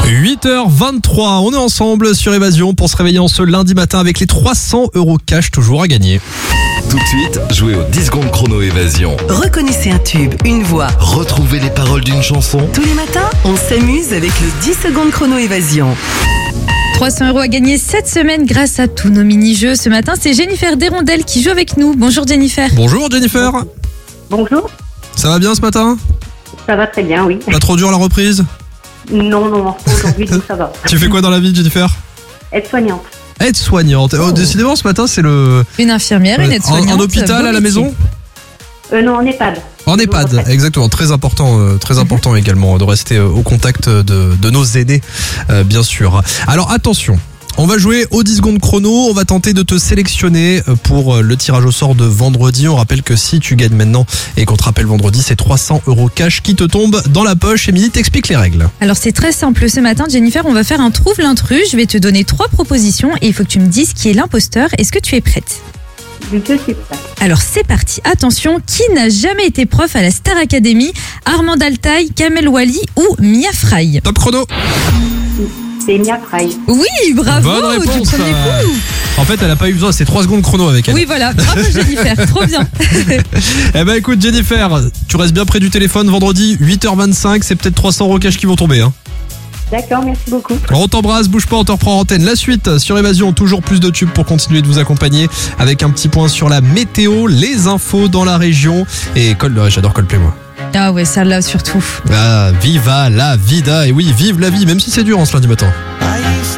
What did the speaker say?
8h23, on est ensemble sur Évasion pour se réveiller en ce lundi matin avec les 300 € cash toujours à gagner. Tout de suite, jouez au 10 secondes chrono Évasion. Reconnaissez un tube, une voix. Retrouvez les paroles d'une chanson. Tous les matins, on s'amuse avec le 10 secondes chrono Évasion. 300 € à gagner cette semaine grâce à tous nos mini-jeux. Ce matin, c'est Jennifer Desrondelles qui joue avec nous. Bonjour Jennifer. Bonjour Jennifer. Bonjour, Ça va bien ce matin? ça va très bien, oui. Pas trop dur la reprise? Non, aujourd'hui tout ça va. Tu fais quoi dans la vie Jennifer? Aide-soignante. Aide-soignante. Oh, décidément ce matin c'est le... Une infirmière, une aide-soignante. En hôpital beau à la métier. maison? Non, en EHPAD. En EHPAD, exactement, très important également de rester au contact de nos aînés, bien sûr. Alors attention, on va jouer au 10 secondes chrono, on va tenter de te sélectionner pour le tirage au sort de vendredi. On rappelle que si tu gagnes maintenant et qu'on te rappelle vendredi, c'est 300 € cash qui te tombent dans la poche. Émilie t'explique les règles. Alors c'est très simple. Ce matin, Jennifer, on va faire un trouve l'intrus. Je vais te donner 3 propositions et il faut que tu me dises qui est l'imposteur. Est-ce que tu es prête? Je suis prête. Alors c'est parti. Attention, qui n'a jamais été prof à la Star Academy? Armand Altaï, Kamel Wally ou Mia Fry? Top chrono. C'est Mia Fry. Oui, bravo. Bonne réponse. Du premier coup. En fait, elle a pas eu besoin, c'est 3 secondes chrono avec elle. Oui, voilà. Bravo Jennifer, trop bien. Eh ben écoute Jennifer, tu restes bien près du téléphone vendredi 8h25, c'est peut-être 300 € cash qui vont tomber. D'accord, merci beaucoup. On t'embrasse, bouge pas, on te reprend en antenne. La suite sur Évasion, toujours plus de tubes pour continuer de vous accompagner avec un petit point sur la météo, les infos dans la région et j'adore Coldplay moi. Ah ouais, ça là surtout. Ah, viva la vida, et oui, vive la vie, même si c'est dur en ce lundi matin.